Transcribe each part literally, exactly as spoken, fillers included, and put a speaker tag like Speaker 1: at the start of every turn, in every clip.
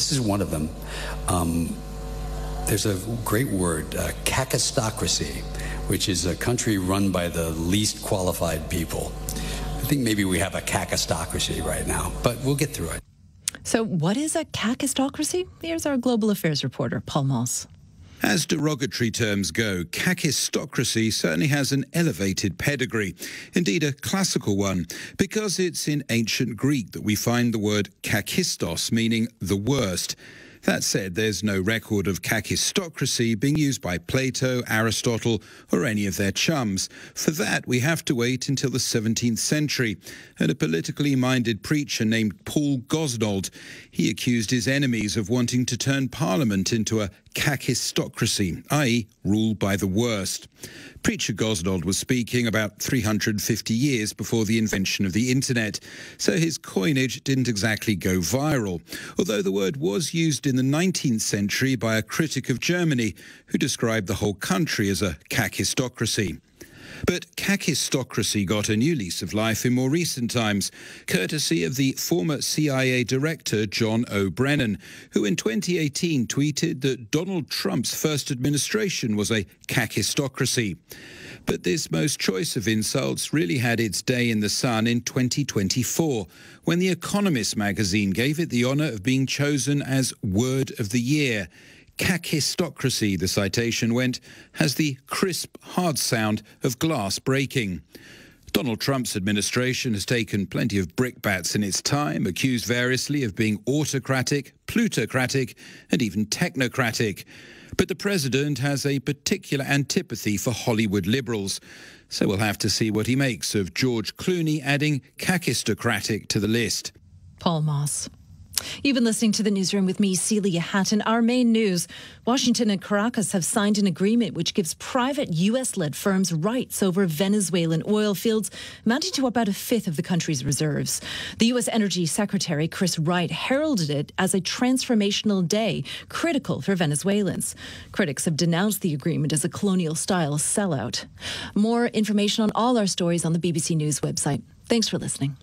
Speaker 1: this is one of them. Um, there's a great word, uh, kakistocracy, which is a country run by the least qualified people. I think maybe we have a kakistocracy right now, but we'll get through it.
Speaker 2: So what is a kakistocracy? Here's our global affairs reporter, Paul Moss.
Speaker 3: As derogatory terms go, kakistocracy certainly has an elevated pedigree, indeed a classical one, because it's in ancient Greek that we find the word kakistos, meaning the worst. That said, there's no record of kakistocracy being used by Plato, Aristotle, or any of their chums. For that, we have to wait until the seventeenth century, and a politically minded preacher named Paul Gosnold. He accused his enemies of wanting to turn Parliament into a kakistocracy, that is, rule by the worst. Preacher Gosnold was speaking about three hundred fifty years before the invention of the internet, so his coinage didn't exactly go viral, although the word was used in the nineteenth century by a critic of Germany who described the whole country as a kakistocracy. But kakistocracy got a new lease of life in more recent times, courtesy of the former C I A director John O'Brennan, who in twenty eighteen tweeted that Donald Trump's first administration was a kakistocracy. But this most choice of insults really had its day in the sun in twenty twenty-four, when The Economist magazine gave it the honour of being chosen as Word of the Year. Kakistocracy, the citation went, has the crisp, hard sound of glass breaking. Donald Trump's administration has taken plenty of brickbats in its time, accused variously of being autocratic, plutocratic, and even technocratic. But the president has a particular antipathy for Hollywood liberals, so we'll have to see what he makes of George Clooney adding kakistocratic to the list.
Speaker 2: Paul Moss. You've been listening to the Newsroom with me, Celia Hatton. Our main news: Washington and Caracas have signed an agreement which gives private U S-led firms rights over Venezuelan oil fields, amounting to about a fifth of the country's reserves. The U S Energy Secretary, Chris Wright, heralded it as a transformational day, critical for Venezuelans. Critics have denounced the agreement as a colonial-style sellout. More information on all our stories on the B B C News website. Thanks for listening.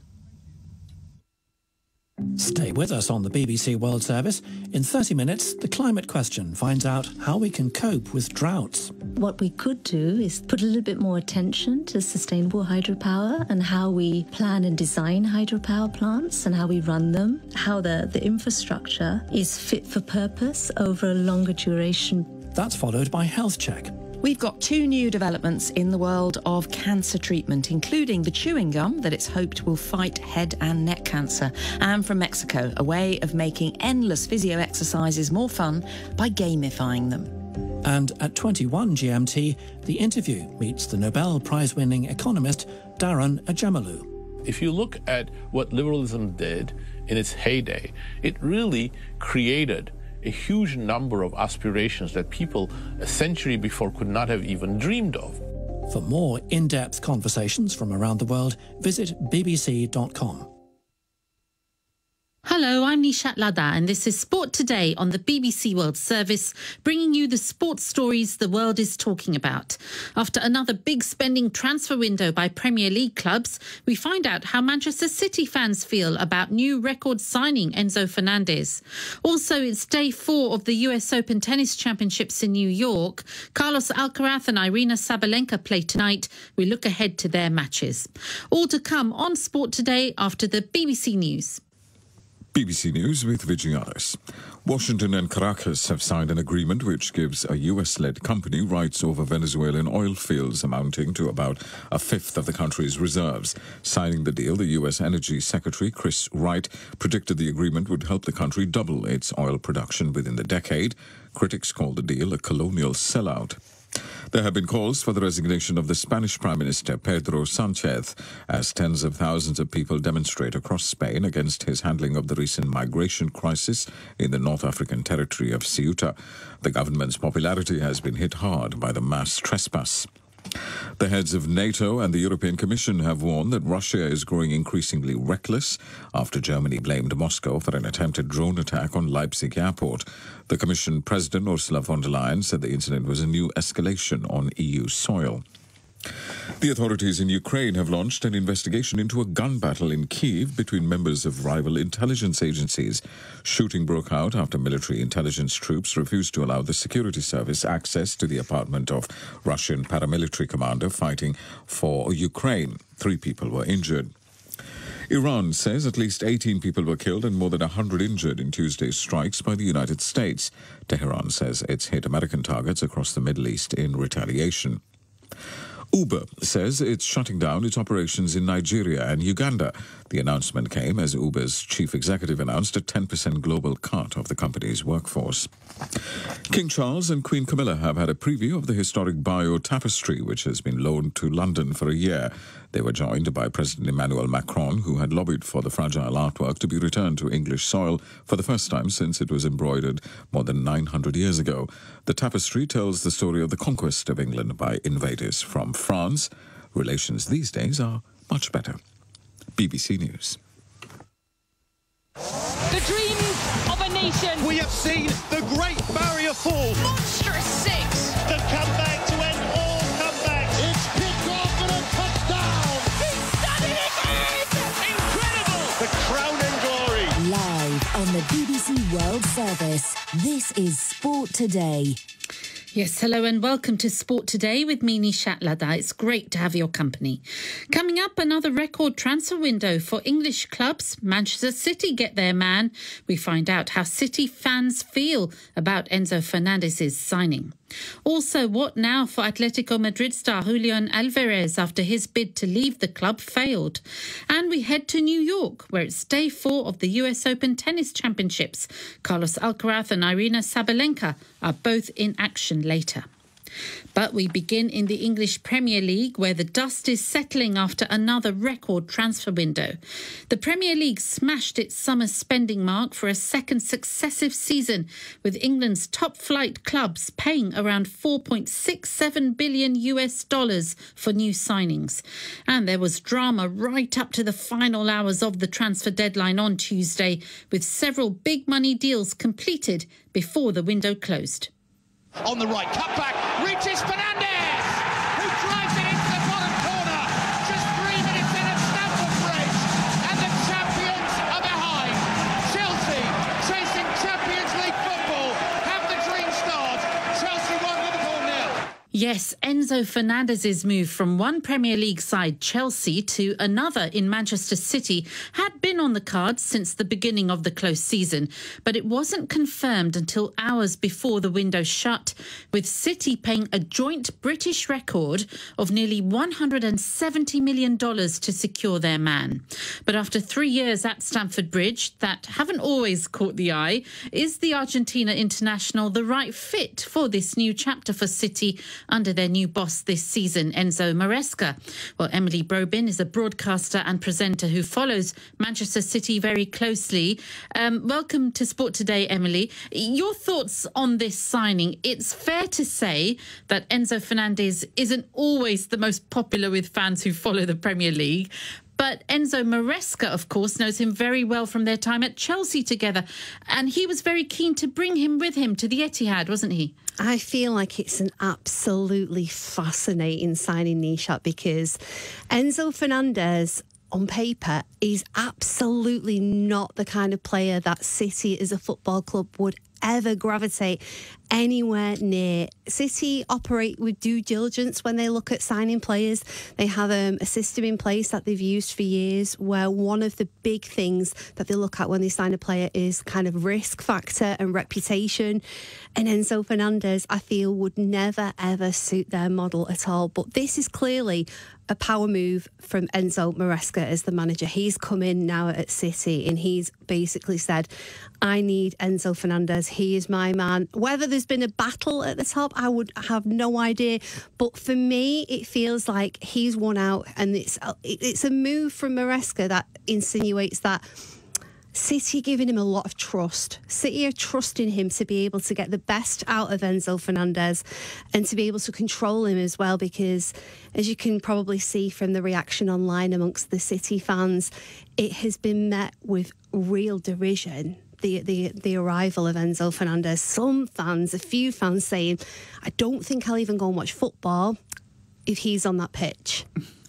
Speaker 4: Stay with us on the B B C World Service. In thirty minutes, The Climate Question finds out how we can cope with droughts.
Speaker 5: What we could do is put a little bit more attention to sustainable hydropower and how we plan and design hydropower plants and how we run them, how the, the infrastructure is fit for purpose over a longer duration.
Speaker 4: That's followed by Health Check.
Speaker 6: We've got two new developments in the world of cancer treatment, including the chewing gum that it's hoped will fight head and neck cancer. And from Mexico, a way of making endless physio exercises more fun by gamifying them.
Speaker 4: And at twenty-one G M T, The Interview meets the Nobel Prize-winning economist Daron Acemoglu.
Speaker 7: If you look at what liberalism did in its heyday, it really created a huge number of aspirations that people a century before could not have even dreamed of.
Speaker 4: For more in-depth conversations from around the world, visit b b c dot com.
Speaker 8: Hello, I'm Nishat Ladha, and this is Sport Today on the B B C World Service, bringing you the sports stories the world is talking about. After another big spending transfer window by Premier League clubs, we find out how Manchester City fans feel about new record signing Enzo Fernandez. Also, it's day four of the U S Open Tennis Championships in New York. Carlos Alcaraz and Irina Sabalenka play tonight. We look ahead to their matches. All to come on Sport Today after the B B C News.
Speaker 9: B B C News with Vijayaris. Washington and Caracas have signed an agreement which gives a U S-led company rights over Venezuelan oil fields amounting to about a fifth of the country's reserves. Signing the deal, the U S Energy Secretary Chris Wright predicted the agreement would help the country double its oil production within the decade. Critics call the deal a colonial sellout. There have been calls for the resignation of the Spanish Prime Minister Pedro Sánchez as tens of thousands of people demonstrate across Spain against his handling of the recent migration crisis in the North African territory of Ceuta. The government's popularity has been hit hard by the mass trespass. The heads of NATO and the European Commission have warned that Russia is growing increasingly reckless after Germany blamed Moscow for an attempted drone attack on Leipzig airport. The Commission President Ursula von der Leyen said the incident was a new escalation on E U soil. The authorities in Ukraine have launched an investigation into a gun battle in Kyiv between members of rival intelligence agencies. Shooting broke out after military intelligence troops refused to allow the security service access to the apartment of Russian paramilitary commander fighting for Ukraine. Three people were injured. Iran says at least eighteen people were killed and more than one hundred injured in Tuesday's strikes by the United States. Tehran says it's hit American targets across the Middle East in retaliation. Uber says it's shutting down its operations in Nigeria and Uganda. The announcement came as Uber's chief executive announced a ten percent global cut of the company's workforce. King Charles and Queen Camilla have had a preview of the historic Bayeux Tapestry, which has been loaned to London for a year. They were joined by President Emmanuel Macron, who had lobbied for the fragile artwork to be returned to English soil for the first time since it was embroidered more than nine hundred years ago. The tapestry tells the story of the conquest of England by invaders from France. Relations these days are much better. B B C News.
Speaker 10: The dreams of a nation.
Speaker 11: We have seen the Great Barrier Fall.
Speaker 10: Monstrous six.
Speaker 11: The comeback to end all comebacks.
Speaker 12: It's kicked off and a touchdown.
Speaker 10: He's done it again. Incredible.
Speaker 11: The crowning glory.
Speaker 13: Live on the B B C World Service. This is Sport Today.
Speaker 8: Yes, hello and welcome to Sport Today with me, Nishat Ladha. It's great to have your company. Coming up, another record transfer window for English clubs. Manchester City get their man. We find out how City fans feel about Enzo Fernandez's signing. Also, what now for Atletico Madrid star Julian Alvarez after his bid to leave the club failed? And we head to New York, where it's day four of the U S Open Tennis Championships. Carlos Alcaraz and Irina Sabalenka are both in action later. But we begin in the English Premier League, where the dust is settling after another record transfer window. The Premier League smashed its summer spending mark for a second successive season, with England's top-flight clubs paying around four point six seven billion U S dollars for new signings. And there was drama right up to the final hours of the transfer deadline on Tuesday, with several big-money deals completed before the window closed.
Speaker 11: On the right, cut back, reaches Fernandez, who drives it into the bottom corner. Just three minutes in at Stamford Bridge, and the champions are behind. Chelsea, chasing Champions League football, have the dream start. Chelsea one, Liverpool nil.
Speaker 8: Yes, Enzo Fernandez's move from one Premier League side, Chelsea, to another in Manchester City had been on the cards since the beginning of the close season, but it wasn't confirmed until hours before the window shut, with City paying a joint British record of nearly one hundred seventy million dollars to secure their man. But after three years at Stamford Bridge that haven't always caught the eye, is the Argentina international the right fit for this new chapter for City under their new boss this season, Enzo Maresca? Well, Emily Brobin is a broadcaster and presenter who follows Manchester City very closely. Um, welcome to Sport Today, Emily. Your thoughts on this signing? It's fair to say that Enzo Fernandez isn't always the most popular with fans who follow the Premier League. But Enzo Maresca, of course, knows him very well from their time at Chelsea together. And he was very keen to bring him with him to the Etihad, wasn't he?
Speaker 14: I feel like it's an absolutely fascinating signing, Nishat, because Enzo Fernandez, on paper, is absolutely not the kind of player that City as a football club would ever gravitate anywhere near. City operate with due diligence when they look at signing players. They have um, a system in place that they've used for years, where one of the big things that they look at when they sign a player is kind of risk factor and reputation. And Enzo Fernandez, I feel, would never, ever suit their model at all. But this is clearly a power move from Enzo Maresca as the manager. He's come in now at City and he's basically said, I need Enzo Fernandez. He is my man. Whether there's been a battle at the top, I would have no idea. But for me, it feels like he's won out, and it's it's a move from Maresca that insinuates that City giving him a lot of trust. City are trusting him to be able to get the best out of Enzo Fernandez and to be able to control him as well, because as you can probably see from the reaction online amongst the City fans, it has been met with real derision. The, the the arrival of Enzo Fernandez. Some fans, a few fans saying, I don't think I'll even go and watch football if he's on that pitch.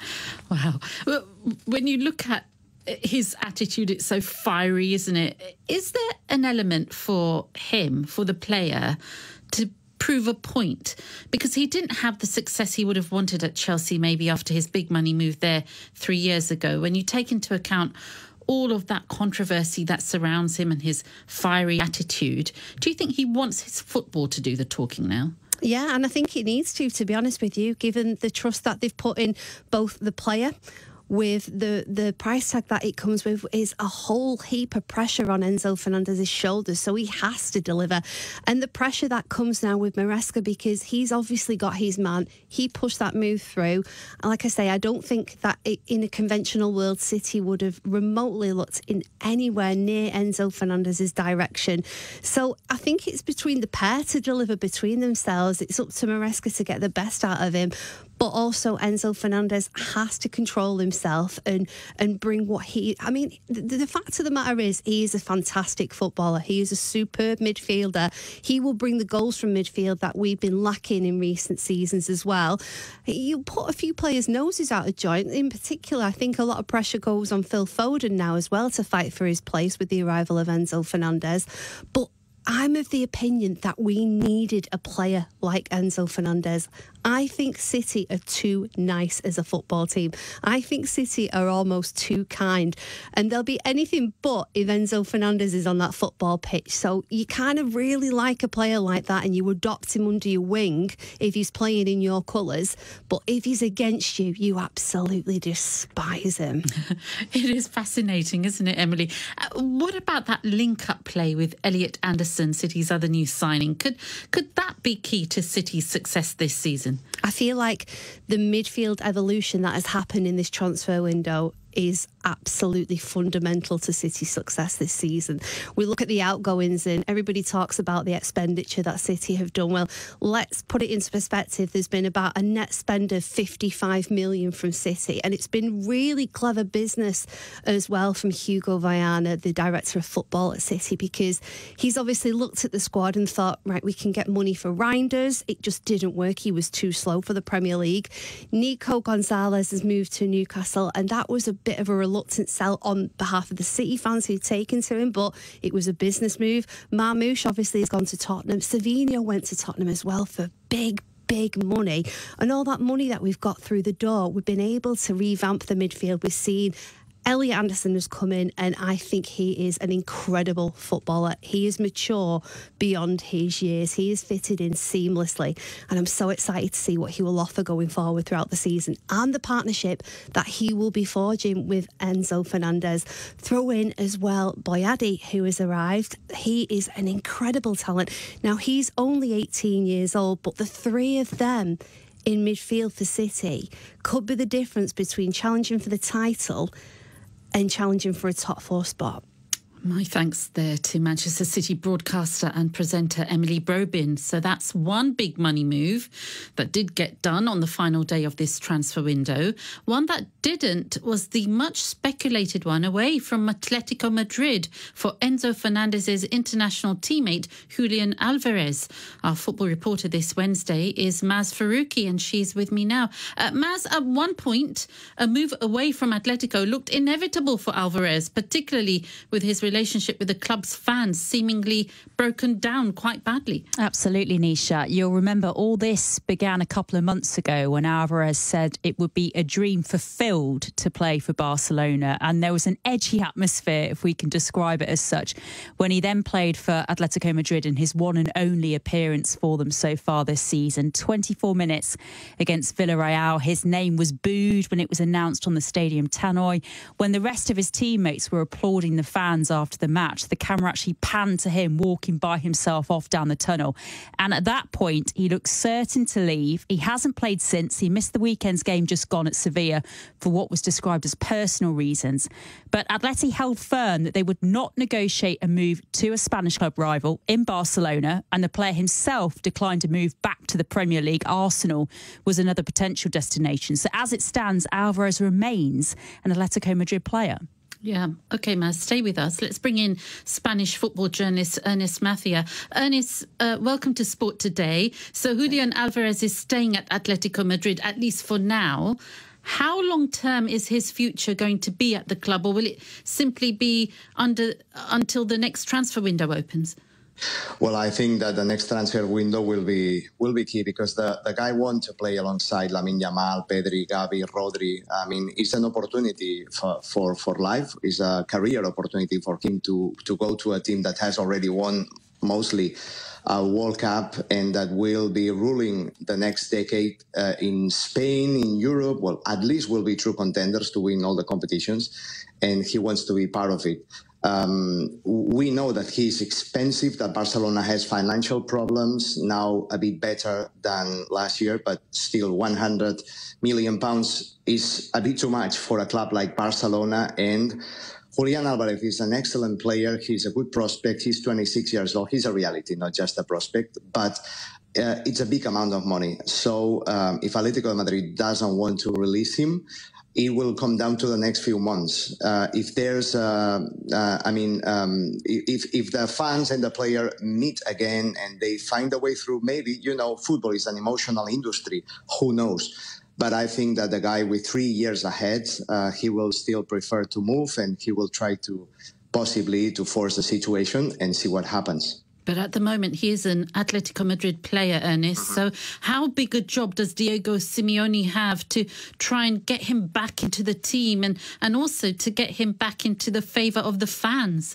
Speaker 8: Wow. Well, when you look at his attitude, it's so fiery, isn't it? Is there an element for him, for the player, to prove a point? Because he didn't have the success he would have wanted at Chelsea maybe after his big money move there three years ago. When you take into account all of that controversy that surrounds him and his fiery attitude, do you think he wants his football to do the talking now?
Speaker 14: Yeah, and I think it needs to, to be honest with you, given the trust that they've put in both the player with the, the price tag that it comes with, is a whole heap of pressure on Enzo Fernandez's shoulders, so he has to deliver. And the pressure that comes now with Maresca, because he's obviously got his man, he pushed that move through. And like I say, I don't think that it, in a conventional world, City would have remotely looked in anywhere near Enzo Fernandez's direction. So I think it's between the pair to deliver between themselves. It's up to Maresca to get the best out of him. But also Enzo Fernandez has to control himself and, and bring what he... I mean, the, the fact of the matter is he is a fantastic footballer. He is a superb midfielder. He will bring the goals from midfield that we've been lacking in recent seasons as well. You put a few players' noses out of joint. In particular, I think a lot of pressure goes on Phil Foden now as well to fight for his place with the arrival of Enzo Fernandez. But I'm of the opinion that we needed a player like Enzo Fernandez. I think City are too nice as a football team. I think City are almost too kind. And they'll be anything but if Enzo Fernandez is on that football pitch. So you kind of really like a player like that and you adopt him under your wing if he's playing in your colours. But if he's against you, you absolutely despise him.
Speaker 8: It is fascinating, isn't it, Emily? Uh, what about that link-up play with Elliot Anderson, City's other new signing? Could, could that be key to City's success this season?
Speaker 14: I feel like the midfield evolution that has happened in this transfer window is absolutely fundamental to City's success this season. We look at the outgoings and everybody talks about the expenditure that City have done. Well, let's put it into perspective. There's been about a net spend of fifty-five million from City, and it's been really clever business as well from Hugo Viana, the director of football at City, because he's obviously looked at the squad and thought, right, we can get money for Reinders. It just didn't work. He was too slow for the Premier League. Nico Gonzalez has moved to Newcastle, and that was a bit of a reluctant sell on behalf of the City fans who'd taken to him, but it was a business move. Marmoush obviously has gone to Tottenham. Savinho went to Tottenham as well for big, big money. And all that money that we've got through the door, we've been able to revamp the midfield. We've seen Elliot Anderson has come in, and I think he is an incredible footballer. He is mature beyond his years. He is fitted in seamlessly, and I'm so excited to see what he will offer going forward throughout the season and the partnership that he will be forging with Enzo Fernandez. Throw in as well Boyadi, who has arrived. He is an incredible talent. Now, he's only eighteen years old, but the three of them in midfield for City could be the difference between challenging for the title and challenging for a top four spot.
Speaker 8: My thanks there to Manchester City broadcaster and presenter Emily Brobin. So that's one big money move that did get done on the final day of this transfer window. One that didn't was the much speculated one away from Atletico Madrid for Enzo Fernandez's international teammate Julian Alvarez. Our football reporter this Wednesday is Maz Faruqi, and she's with me now. Uh, Maz, at one point, a move away from Atletico looked inevitable for Alvarez, particularly with his relationship with the club's fans seemingly broken down quite badly.
Speaker 15: Absolutely, Nisha. You'll remember all this began a couple of months ago when Alvarez said it would be a dream fulfilled to play for Barcelona, and there was an edgy atmosphere, if we can describe it as such, when he then played for Atletico Madrid in his one and only appearance for them so far this season. twenty-four minutes against Villarreal. His name was booed when it was announced on the stadium tannoy. When the rest of his teammates were applauding the fans after the match, the camera actually panned to him walking by himself off down the tunnel. And at that point, he looked certain to leave. He hasn't played since. He missed the weekend's game just gone at Sevilla for what was described as personal reasons. But Atleti held firm that they would not negotiate a move to a Spanish club rival in Barcelona, and the player himself declined to move back to the Premier League. Arsenal was another potential destination. So as it stands, Alvarez remains an Atletico Madrid player.
Speaker 8: Yeah. Okay, Maz, stay with us. Let's bring in Spanish football journalist Ernest Mathia. Ernest, uh, welcome to Sport Today. So Julian Alvarez is staying at Atletico Madrid, at least for now. How long-term is his future going to be at the club, or will it simply be under until the next transfer window opens?
Speaker 16: Well, I think that the next transfer window will be will be key because the, the guy wants to play alongside Lamine Yamal, Pedri, Gavi, Rodri. I mean, it's an opportunity for, for, for life. It's a career opportunity for him to, to go to a team that has already won mostly a World Cup and that will be ruling the next decade uh, in Spain, in Europe. Well, at least will be true contenders to win all the competitions, and he wants to be part of it. Um, we know that he's expensive, that Barcelona has financial problems, now a bit better than last year, but still one hundred million pounds is a bit too much for a club like Barcelona. And Julian Alvarez is an excellent player. He's a good prospect. He's twenty-six years old. He's a reality, not just a prospect, but uh, it's a big amount of money. So um, if Atletico de Madrid doesn't want to release him, it will come down to the next few months. Uh, if there's, uh, uh, I mean, um, if if the fans and the player meet again and they find a way through, maybe, you know, football is an emotional industry. Who knows? But I think that the guy with three years ahead, uh, he will still prefer to move, and he will try to possibly to force the situation and see what happens.
Speaker 8: But at the moment, he is an Atletico Madrid player, Ernest. Mm-hmm. So how big a job does Diego Simeone have to try and get him back into the team and, and also to get him back into the favour of the fans?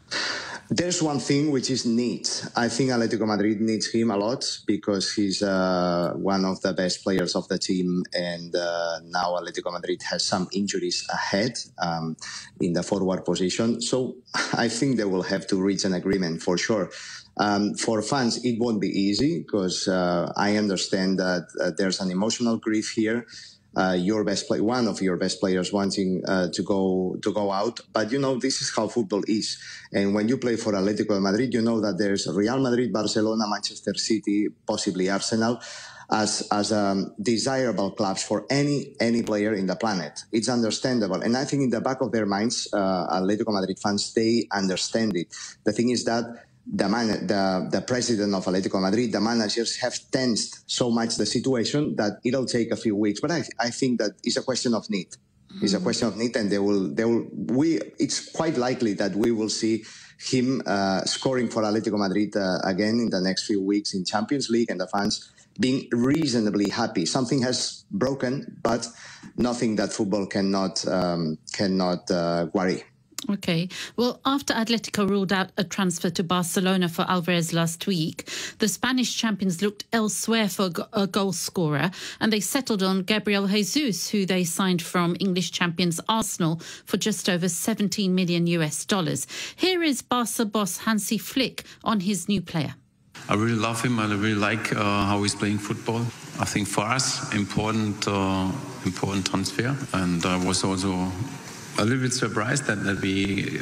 Speaker 16: There's one thing which is neat. I think Atletico Madrid needs him a lot because he's uh, one of the best players of the team, and uh, now Atletico Madrid has some injuries ahead um, in the forward position. So I think they will have to reach an agreement for sure. Um, for fans, it won't be easy because uh, I understand that uh, there's an emotional grief here. Uh, your best play, one of your best players wanting uh, to go to go out, but you know this is how football is. And when you play for Atletico de Madrid, you know that there's Real Madrid, Barcelona, Manchester City, possibly Arsenal, as as um, desirable clubs for any any player in the planet. It's understandable, and I think in the back of their minds, uh, Atletico Madrid fans, they understand it. The thing is that The, man, the, the president of Atletico Madrid, the managers have tensed so much the situation that it'll take a few weeks. But I, I think that it's a question of need. Mm-hmm. It's a question of need, and they will, they will. We. It's quite likely that we will see him uh, scoring for Atletico Madrid uh, again in the next few weeks in Champions League, and the fans being reasonably happy. Something has broken, but nothing that football cannot um, cannot uh, worry.
Speaker 8: Okay. Well, after Atletico ruled out a transfer to Barcelona for Alvarez last week, the Spanish champions looked elsewhere for a goal scorer, and they settled on Gabriel Jesus, who they signed from English champions Arsenal for just over seventeen million US dollars. Here is Barca boss Hansi Flick on his new player.
Speaker 17: I really love him. I really like uh, how he's playing football. I think for us, important, uh, important transfer, and I was also a little bit surprised that, that we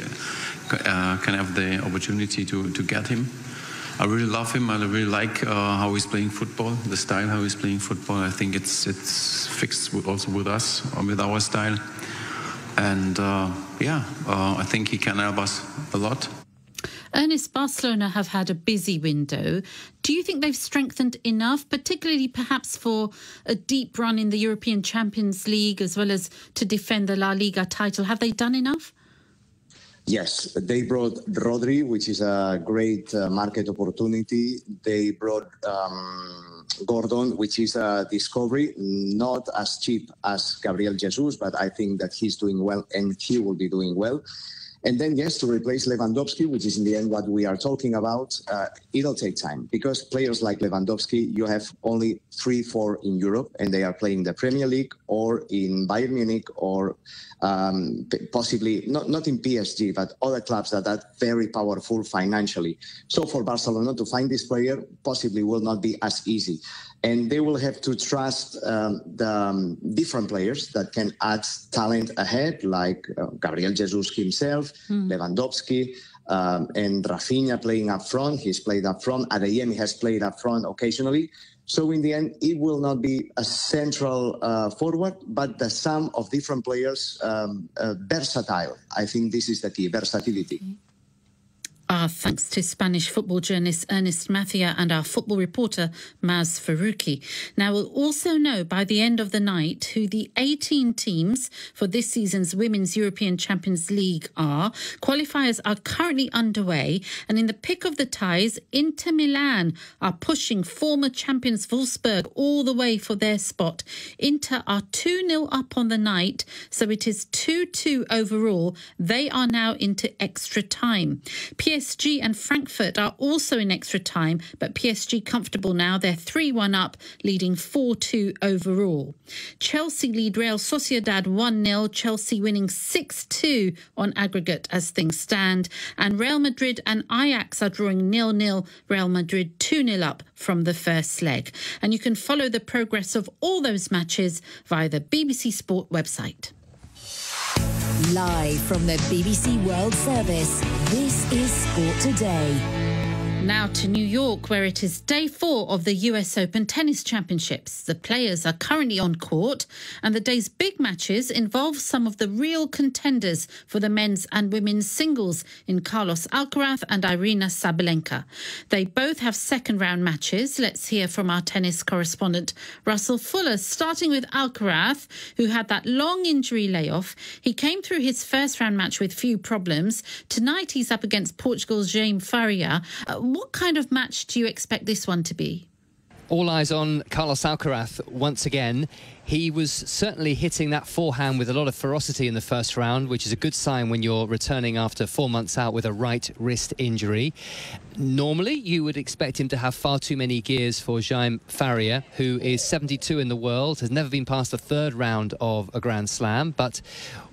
Speaker 17: uh, can have the opportunity to, to get him. I really love him. I really like uh, how he's playing football, the style how he's playing football. I think it's it's fixed with, also with us, or with our style. And uh, yeah, uh, I think he can help us a lot.
Speaker 8: Ernest, Barcelona have had a busy window. Do you think they've strengthened enough, particularly perhaps for a deep run in the European Champions League as well as to defend the La Liga title? Have they done enough?
Speaker 16: Yes, they brought Rodri, which is a great uh, market opportunity. They brought um, Gordon, which is a discovery, not as cheap as Gabriel Jesus, but I think that he's doing well and he will be doing well. And then, yes, to replace Lewandowski, which is in the end what we are talking about, uh, it'll take time because players like Lewandowski, you have only three, four in Europe, and they are playing the Premier League or in Bayern Munich or um, possibly, not, not in P S G, but other clubs that are very powerful financially. So for Barcelona to find this player possibly will not be as easy. And they will have to trust um, the um, different players that can add talent ahead, like uh, Gabriel Jesus himself, mm. Lewandowski, Um, and Rafinha playing up front. He's played up front. Adeyemi has played up front occasionally. So in the end, it will not be a central uh, forward, but the sum of different players, um, uh, versatile. I think this is the key, versatility.
Speaker 8: Our thanks to Spanish football journalist Ernest Mathia and our football reporter Maz Faruqi. Now, we'll also know by the end of the night who the eighteen teams for this season's Women's European Champions League are. Qualifiers are currently underway, and in the pick of the ties, Inter Milan are pushing former champions Wolfsburg all the way for their spot. Inter are two nil up on the night, so it is two two overall. They are now into extra time. P S G and Frankfurt are also in extra time, but P S G comfortable now. They're three one up, leading four two overall. Chelsea lead Real Sociedad one nil, Chelsea winning six two on aggregate as things stand. And Real Madrid and Ajax are drawing nil nil, Real Madrid two nil up from the first leg. And you can follow the progress of all those matches via the B B C Sport website.
Speaker 13: Live from the B B C World Service, this is Sport Today.
Speaker 8: Now to New York, where it is day four of the U S Open Tennis Championships. The players are currently on court, and the day's big matches involve some of the real contenders for the men's and women's singles in Carlos Alcaraz and Aryna Sabalenka. They both have second-round matches. Let's hear from our tennis correspondent, Russell Fuller, starting with Alcaraz, who had that long injury layoff. He came through his first-round match with few problems. Tonight, he's up against Portugal's Jaime Faria. Uh, What kind of match do you expect this one to be?
Speaker 18: All eyes on Carlos Alcaraz once again. He was certainly hitting that forehand with a lot of ferocity in the first round, which is a good sign when you're returning after four months out with a right wrist injury. Normally, you would expect him to have far too many gears for Jaime Faria, who is seventy-two in the world, has never been past the third round of a Grand Slam, but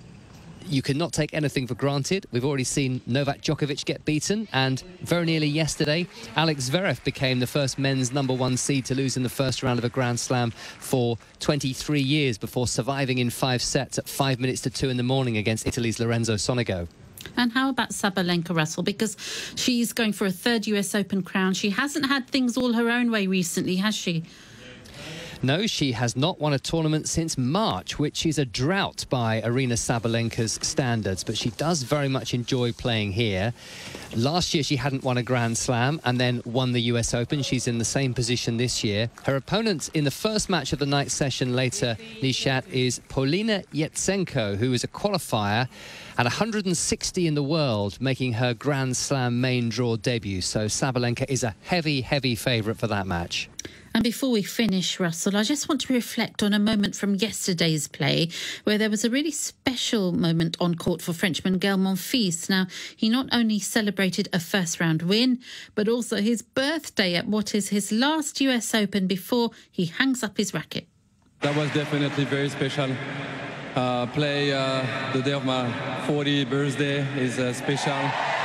Speaker 18: you cannot take anything for granted. We've already seen Novak Djokovic get beaten, and very nearly yesterday, Alex Zverev became the first men's number one seed to lose in the first round of a Grand Slam for twenty-three years before surviving in five sets at five minutes to two in the morning against Italy's Lorenzo Sonego.
Speaker 8: And how about Sabalenka, Russell? Because she's going for a third U S Open crown. She hasn't had things all her own way recently, has she?
Speaker 18: No, she has not won a tournament since March, which is a drought by Aryna Sabalenka's standards, but she does very much enjoy playing here. Last year she hadn't won a Grand Slam and then won the U S Open. She's in the same position this year. Her opponent in the first match of the night session later, Nishat, is Polina Yetsenko, who is a qualifier at one hundred sixty in the world, making her Grand Slam main draw debut. So Sabalenka is a heavy, heavy favourite for that match.
Speaker 8: And before we finish, Russell, I just want to reflect on a moment from yesterday's play where there was a really special moment on court for Frenchman Gael Monfils. Now, he not only celebrated a first-round win, but also his birthday at what is his last U S Open before he hangs up his racket.
Speaker 19: That was definitely very special. Uh, play uh, the day of my fortieth birthday is uh, special.